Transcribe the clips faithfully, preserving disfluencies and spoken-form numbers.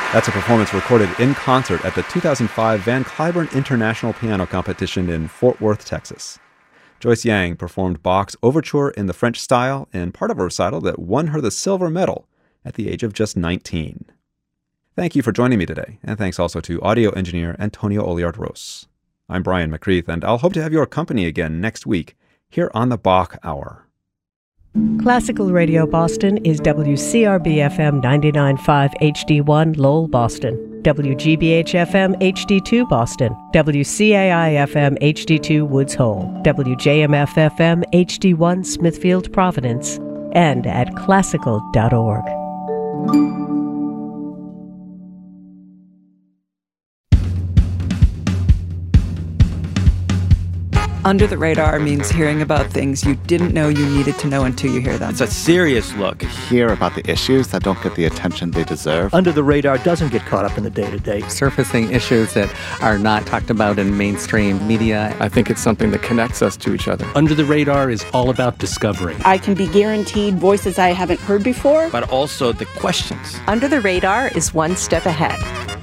That's a performance recorded in concert at the two thousand five Van Cliburn International Piano Competition in Fort Worth, Texas. Joyce Yang performed Bach's Overture in the French style in part of a recital that won her the silver medal at the age of just nineteen. Thank you for joining me today, and thanks also to audio engineer Antonio Oliart-Ros. I'm Brian McCreath, and I'll hope to have your company again next week here on the Bach Hour. Classical Radio Boston is W C R B F M ninety-nine point five H D one Lowell, Boston, W G B H F M H D two Boston, W C A I F M H D two Woods Hole, W J M F F M H D one Smithfield, Providence, and at classical dot org. Under the Radar means hearing about things you didn't know you needed to know until you hear them. It's a serious look. Hear about the issues that don't get the attention they deserve. Under the Radar doesn't get caught up in the day-to-day. Surfacing issues that are not talked about in mainstream media. I think it's something that connects us to each other. Under the Radar is all about discovery. I can be guaranteed voices I haven't heard before. But also the questions. Under the Radar is one step ahead.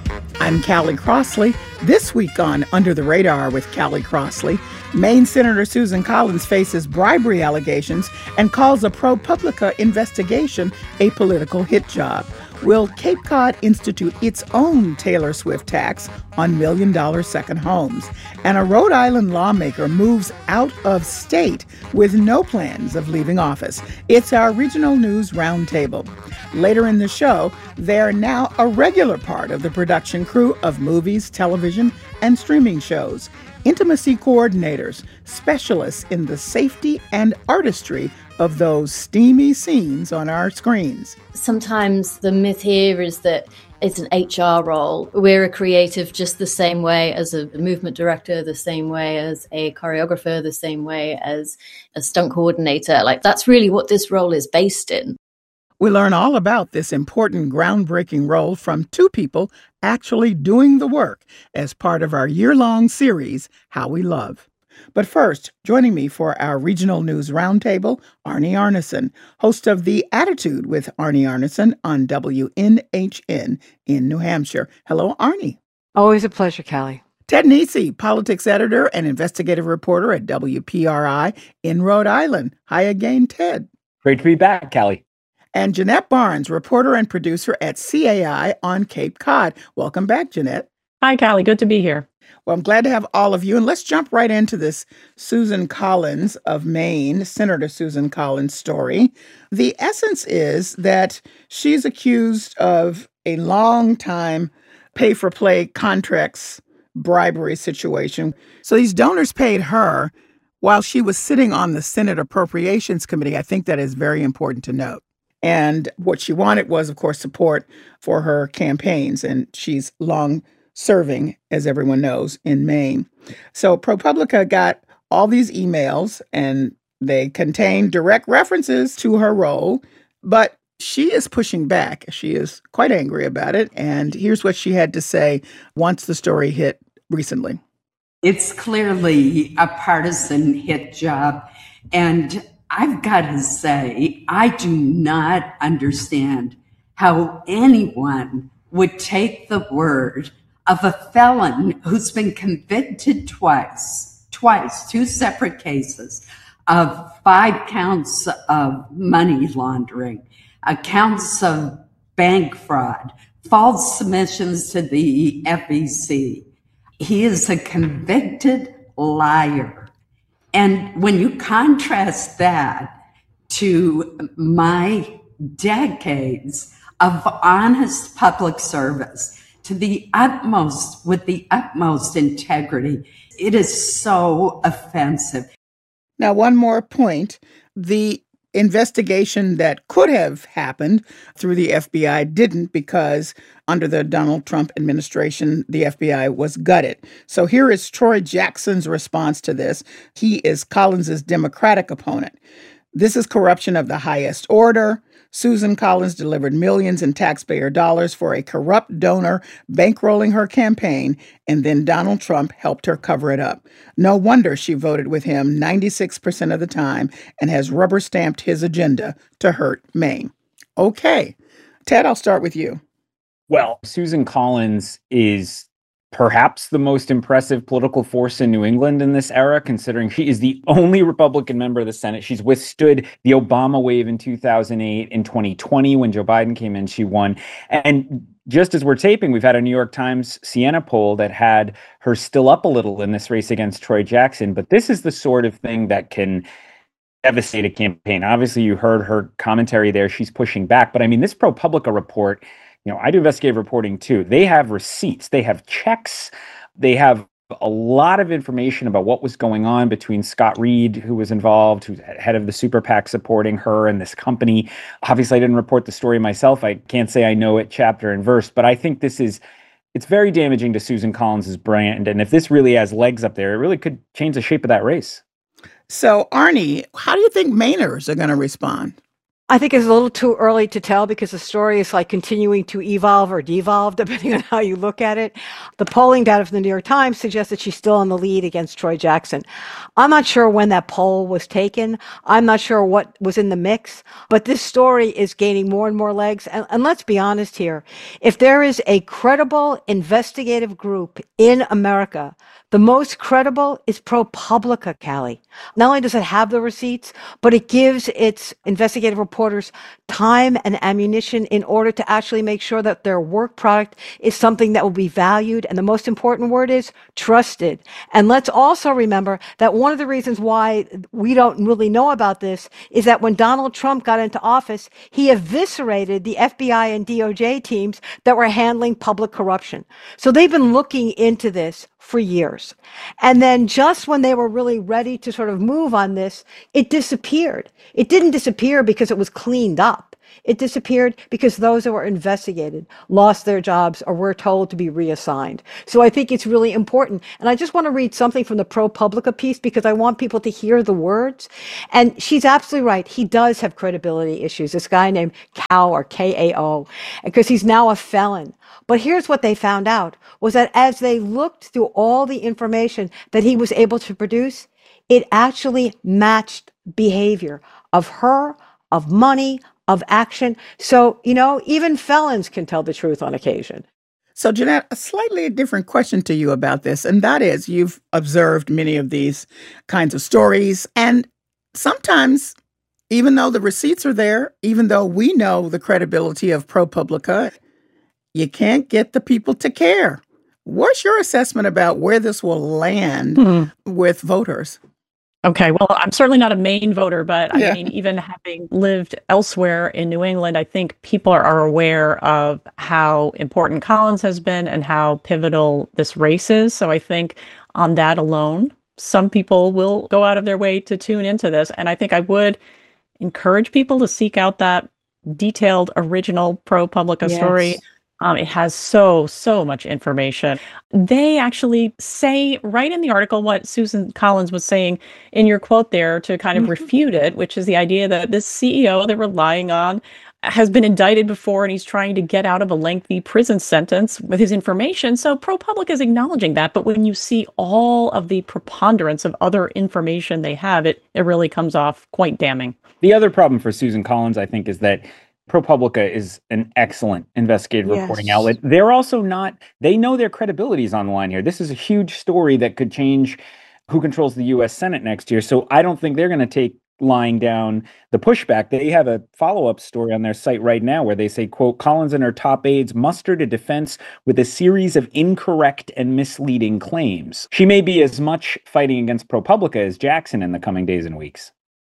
I'm Callie Crossley. This week on Under the Radar with Callie Crossley, Maine Senator Susan Collins faces bribery allegations and calls a ProPublica investigation a political hit job. Will Cape Cod institute its own Taylor Swift tax on million-dollar second homes? And a Rhode Island lawmaker moves out of state with no plans of leaving office. It's our regional news roundtable. Later in the show, they're now a regular part of the production crew of movies, television, and streaming shows. Intimacy coordinators, specialists in the safety and artistry of those steamy scenes on our screens. Sometimes the myth here is that it's an H R role. We're a creative just the same way as a movement director, the same way as a choreographer, the same way as a stunt coordinator. Like, that's really what this role is based in. We learn all about this important, groundbreaking role from two people actually doing the work as part of our year-long series, How We Love. But first, joining me for our regional news roundtable, Arnie Arneson, host of The Attitude with Arnie Arneson on W N H N in New Hampshire. Hello, Arnie. Always a pleasure, Callie. Ted Nesi, politics editor and investigative reporter at W P R I in Rhode Island. Hi again, Ted. Great to be back, Callie. And Jeanette Barnes, reporter and producer at C A I on Cape Cod. Welcome back, Jeanette. Hi, Callie. Good to be here. Well, I'm glad to have all of you. And let's jump right into this Susan Collins of Maine, Senator Susan Collins story. The essence is that she's accused of a long-time pay-for-play contracts bribery situation. So these donors paid her while she was sitting on the Senate Appropriations Committee. I think that is very important to note. And what she wanted was, of course, support for her campaigns. And she's long serving, as everyone knows, in Maine. So ProPublica got all these emails, and they contain direct references to her role. But she is pushing back. She is quite angry about it. And here's what she had to say once the story hit recently. It's clearly a partisan hit job. And I've got to say, I do not understand how anyone would take the word of a felon who's been convicted twice, twice, two separate cases of five counts of money laundering, accounts of bank fraud, false submissions to the F E C. He is a convicted liar. And when you contrast that to my decades of honest public service, to the utmost, with the utmost integrity, it is so offensive. Now, one more point. The investigation that could have happened through the F B I didn't, because under the Donald Trump administration, the F B I was gutted. So here is Troy Jackson's response to this. He is Collins's Democratic opponent. This is corruption of the highest order. Susan Collins delivered millions in taxpayer dollars for a corrupt donor bankrolling her campaign, and then Donald Trump helped her cover it up. No wonder she voted with him ninety-six percent of the time and has rubber-stamped his agenda to hurt Maine. Okay. Ted, I'll start with you. Well, Susan Collins is perhaps the most impressive political force in New England in this era, considering she is the only Republican member of the Senate. She's withstood the Obama wave in two thousand eight. In twenty twenty, when Joe Biden came in, she won. And just as we're taping, we've had a New York Times Siena poll that had her still up a little in this race against Troy Jackson. But this is the sort of thing that can devastate a campaign. Obviously, you heard her commentary there. She's pushing back. But I mean, this ProPublica report, you know, I do investigative reporting too. They have receipts, they have checks, they have a lot of information about what was going on between Scott Reed, who was involved, who's head of the super PAC supporting her and this company. Obviously, I didn't report the story myself. I can't say I know it chapter and verse, but I think this is, it's very damaging to Susan Collins's brand. And if this really has legs up there, it really could change the shape of that race. So, Arnie, how do you think Mainers are going to respond? I think it's a little too early to tell because the story is like continuing to evolve or devolve, depending on how you look at it. The polling data from the New York Times suggests that she's still in the lead against Troy Jackson. I'm not sure when that poll was taken. I'm not sure what was in the mix, but this story is gaining more and more legs. And, and let's be honest here. If there is a credible investigative group in America, the most credible is ProPublica, Callie. Not only does it have the receipts, but it gives its investigative reporters time and ammunition in order to actually make sure that their work product is something that will be valued. And the most important word is trusted. And let's also remember that one of the reasons why we don't really know about this is that when Donald Trump got into office, he eviscerated the F B I and D O J teams that were handling public corruption. So they've been looking into this for years. And then just when they were really ready to sort of move on this, it disappeared. It didn't disappear because it was cleaned up. It disappeared because those that were investigated lost their jobs or were told to be reassigned. So I think it's really important. And I just want to read something from the ProPublica piece because I want people to hear the words. And she's absolutely right. He does have credibility issues. This guy named Kao or K A O, because he's now a felon. But here's what they found out was that as they looked through all the information that he was able to produce, it actually matched behavior of her, of money, of action. So, you know, even felons can tell the truth on occasion. So, Jeanette, a slightly different question to you about this, and that is you've observed many of these kinds of stories, and sometimes, even though the receipts are there, even though we know the credibility of ProPublica, you can't get the people to care. What's your assessment about where this will land mm-hmm. with voters? Okay, well, I'm certainly not a Maine voter, but I yeah. mean, even having lived elsewhere in New England, I think people are aware of how important Collins has been and how pivotal this race is. So I think on that alone, some people will go out of their way to tune into this. And I think I would encourage people to seek out that detailed original ProPublica yes. story. Um, it has so, so much information. They actually say right in the article what Susan Collins was saying in your quote there to kind of mm-hmm. refute it, which is the idea that this C E O they're relying on has been indicted before and he's trying to get out of a lengthy prison sentence with his information. So ProPublica is acknowledging that. But when you see all of the preponderance of other information they have, it, it really comes off quite damning. The other problem for Susan Collins, I think, is that ProPublica is an excellent investigative yes. reporting outlet. They're also not, they know their credibility is on the line here. This is a huge story that could change who controls the U S Senate next year. So I don't think they're going to take lying down the pushback. They have a follow-up story on their site right now where they say, quote, Collins and her top aides mustered a defense with a series of incorrect and misleading claims. She may be as much fighting against ProPublica as Jackson in the coming days and weeks.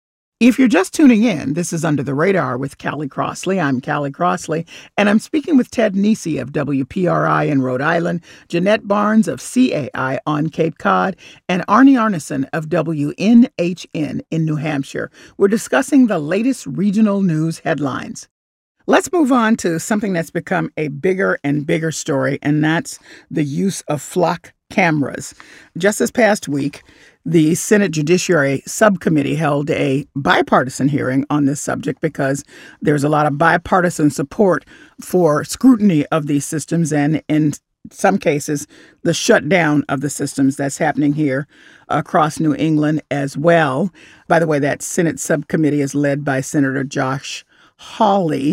If you're just tuning in, this is Under the Radar with Callie Crossley. I'm Callie Crossley, and I'm speaking with Ted Nesi of W P R I in Rhode Island, Jeanette Barnes of C A I on Cape Cod, and Arnie Arnesen of W N H N in New Hampshire. We're discussing the latest regional news headlines. Let's move on to something that's become a bigger and bigger story, and that's the use of flock cameras. Just this past week, the Senate Judiciary Subcommittee held a bipartisan hearing on this subject because there's a lot of bipartisan support for scrutiny of these systems and, in some cases, the shutdown of the systems that's happening here across New England as well. By the way, that Senate Subcommittee is led by Senator Josh Hawley.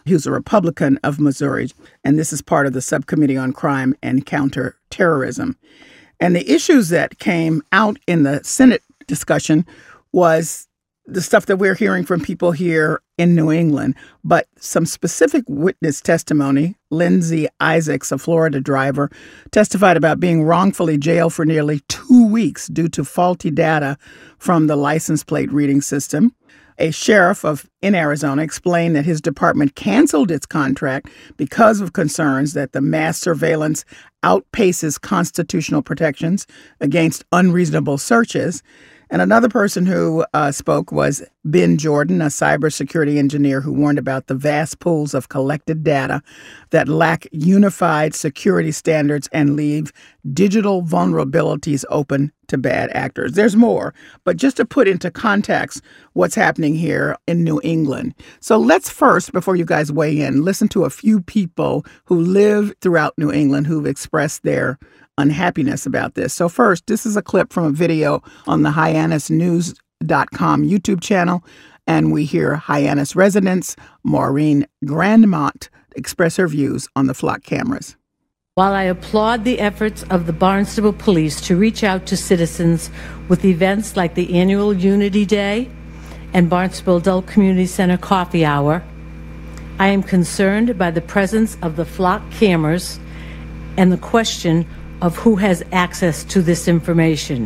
He was a Republican of Missouri, and this is part of the Subcommittee on Crime and Counterterrorism. And the issues that came out in the Senate discussion was the stuff that we're hearing from people here in New England, but some specific witness testimony. Lindsay Isaacs, a Florida driver, testified about being wrongfully jailed for nearly two weeks due to faulty data from the license plate reading system. A sheriff of in Arizona explained that his department canceled its contract because of concerns that the mass surveillance outpaces constitutional protections against unreasonable searches. And another person who uh, spoke was Ben Jordan, a cybersecurity engineer who warned about the vast pools of collected data that lack unified security standards and leave digital vulnerabilities open to bad actors. There's more, but just to put into context what's happening here in New England. So let's first, before you guys weigh in, listen to a few people who live throughout New England who've expressed their unhappiness about this. So first, this is a clip from a video on the Hyannis News dot com YouTube channel, and we hear Hyannis residents Maureen Grandmont express her views on the flock cameras. While I applaud the efforts of the Barnstable Police to reach out to citizens with events like the annual Unity Day and Barnstable Adult Community Center Coffee Hour, I am concerned by the presence of the flock cameras and the question of who has access to this information.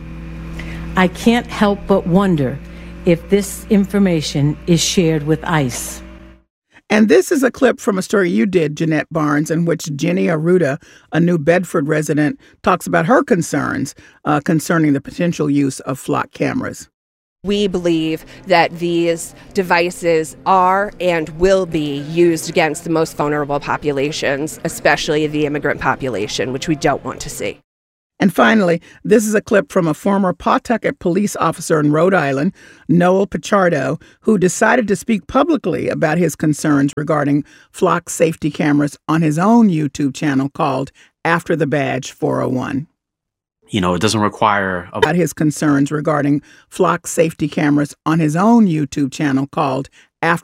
I can't help but wonder if this information is shared with ICE. And this is a clip from a story you did, Jeanette Barnes, in which Jenny Arruda, a New Bedford resident, talks about her concerns uh, concerning the potential use of flock cameras. We believe that these devices are and will be used against the most vulnerable populations, especially the immigrant population, which we don't want to see. And finally, this is a clip from a former Pawtucket police officer in Rhode Island, Noel Pichardo, who decided to speak publicly about his concerns regarding flock safety cameras on his own YouTube channel called After the Badge four oh one. You know, it doesn't require a- about his concerns regarding flock safety cameras on his own YouTube channel called After